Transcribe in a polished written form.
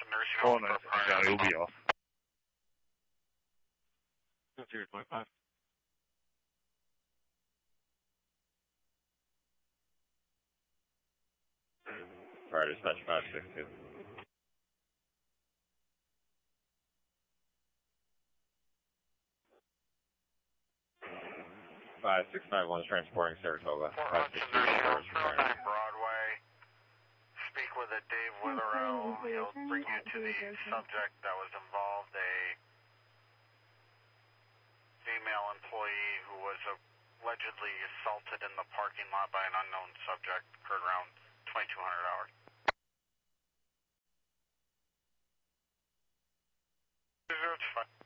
nursing Oh, home nice. for prior Johnny will be assault. off. 0.5. Fire dispatch 562. 5691 is transporting Saratoga. 4 nursing home, 409 Broadway. Speak with a Dave Witherow. He'll bring you to the subject that was involved, a female employee who was allegedly assaulted in the parking lot by an unknown subject. Occurred around 2200 hours. 205.